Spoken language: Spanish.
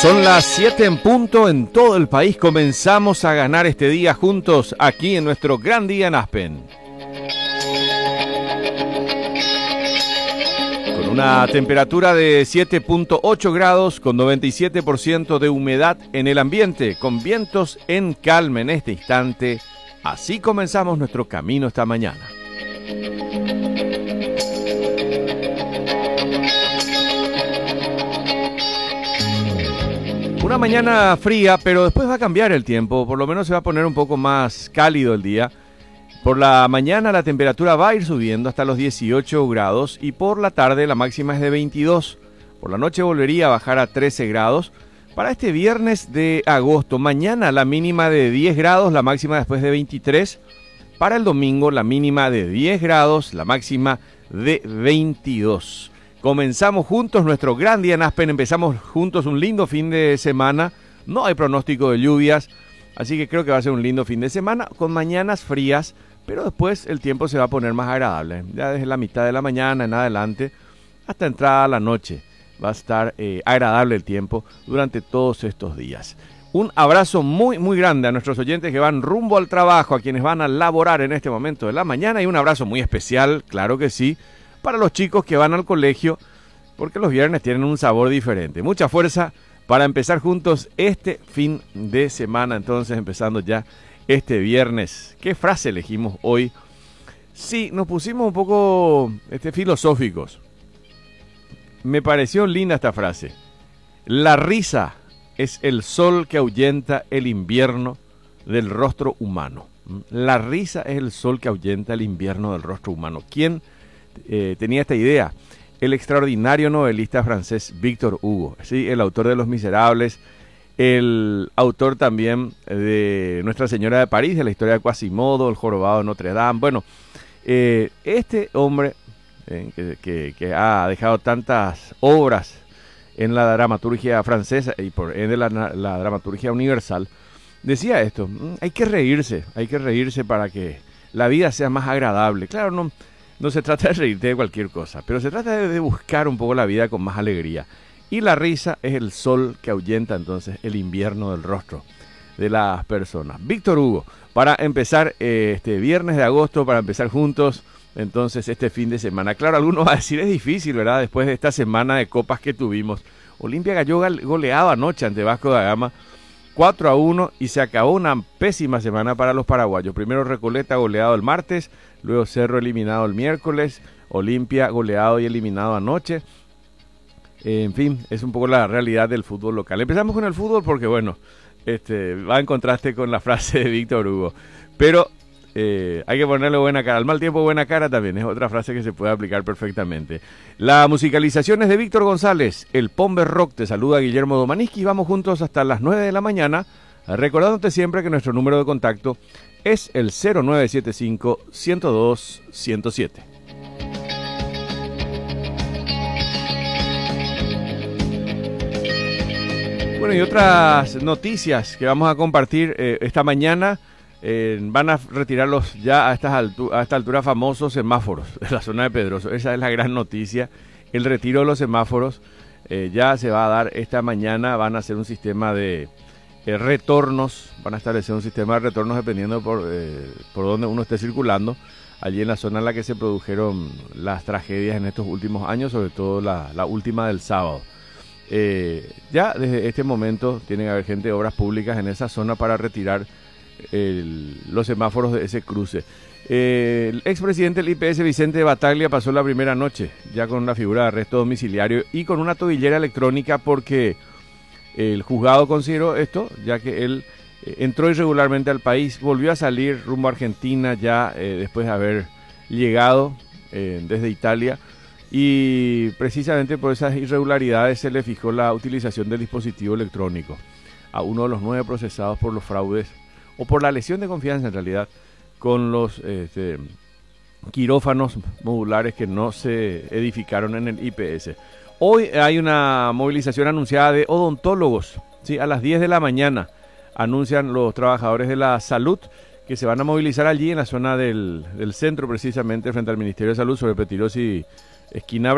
Son las 7 en punto en todo el país. Comenzamos a ganar este día juntos aquí en nuestro gran día en Aspen. Con una temperatura de 7.8 grados, con 97% de humedad en el ambiente, con vientos en calma en este instante. Así comenzamos nuestro camino esta mañana. Una mañana fría, pero después va a cambiar el tiempo, por lo menos se va a poner un poco más cálido el día. Por la mañana la temperatura va a ir subiendo hasta los 18 grados y por la tarde la máxima es de 22. Por la noche volvería a bajar a 13 grados. Para este viernes de agosto, mañana la mínima de 10 grados, la máxima después de 23. Para el domingo la mínima de 10 grados, la máxima de 22. Comenzamos juntos nuestro gran día en Aspen, empezamos juntos un lindo fin de semana, no hay pronóstico de lluvias, así que creo que va a ser un lindo fin de semana con mañanas frías, pero después el tiempo se va a poner más agradable, ya desde la mitad de la mañana en adelante hasta entrada la noche va a estar agradable el tiempo durante todos estos días. Un abrazo muy muy grande a nuestros oyentes que van rumbo al trabajo, a quienes van a laborar en este momento de la mañana y un abrazo muy especial, claro que sí, para los chicos que van al colegio, porque los viernes tienen un sabor diferente. Mucha fuerza para empezar juntos este fin de semana, entonces empezando ya este viernes. ¿Qué frase elegimos hoy? Sí, nos pusimos un poco filosóficos. Me pareció linda esta frase. La risa es el sol que ahuyenta el invierno del rostro humano. La risa es el sol que ahuyenta el invierno del rostro humano. ¿Quién tenía esta idea? El extraordinario novelista francés Victor Hugo, ¿sí? El autor de Los Miserables, el autor también de Nuestra Señora de París, de la historia de Quasimodo, El Jorobado de Notre Dame. Bueno, este hombre que ha dejado tantas obras en la dramaturgia francesa y por ende la dramaturgia universal, decía esto: hay que reírse para que la vida sea más agradable. Claro, no se trata de reírte de cualquier cosa, pero se trata de buscar un poco la vida con más alegría. Y la risa es el sol que ahuyenta entonces el invierno del rostro de las personas. Victor Hugo, para empezar este viernes de agosto, para empezar juntos entonces este fin de semana. Claro, algunos va a decir es difícil, ¿verdad? Después de esta semana de copas que tuvimos. Olimpia cayó goleado anoche ante Vasco da Gama 4-1 y se acabó una pésima semana para los paraguayos. Primero Recoleta goleado el martes, luego Cerro eliminado el miércoles, Olimpia goleado y eliminado anoche. En fin, es un poco la realidad del fútbol local. Empezamos con el fútbol porque, bueno, va en contraste con la frase de Victor Hugo. Pero hay que ponerle buena cara. Al mal tiempo, buena cara también. Es otra frase que se puede aplicar perfectamente. La musicalización es de Víctor González. El Pomber Rock te saluda Guillermo Domaniski. Vamos juntos hasta las 9 de la mañana. Recordándote siempre que nuestro número de contacto es el 0975-102-107. Bueno, y otras noticias que vamos a compartir esta mañana. Van a retirarlos ya a esta altura famosos semáforos de la zona de Pedroso. Esa es la gran noticia. El retiro de los semáforos ya se va a dar esta mañana. Van a hacer un sistema de retornos. Van a establecer un sistema de retornos dependiendo por donde uno esté circulando. Allí en la zona en la que se produjeron las tragedias en estos últimos años, sobre todo la última del sábado. Ya desde este momento tiene que haber gente de obras públicas en esa zona para retirar los semáforos de ese cruce. El expresidente del IPS, Vicente Bataglia, pasó la primera noche ya con una figura de arresto domiciliario y con una tobillera electrónica porque el juzgado consideró esto, ya que él entró irregularmente al país, volvió a salir rumbo a Argentina ya después de haber llegado desde Italia, y precisamente por esas irregularidades se le fijó la utilización del dispositivo electrónico a uno de los 9 procesados por los fraudes o por la lesión de confianza en realidad con los quirófanos modulares que no se edificaron en el IPS. Hoy hay una movilización anunciada de odontólogos, ¿sí? A las 10 de la mañana anuncian los trabajadores de la salud que se van a movilizar allí en la zona del centro, precisamente frente al Ministerio de Salud, sobre Petirosi, esquina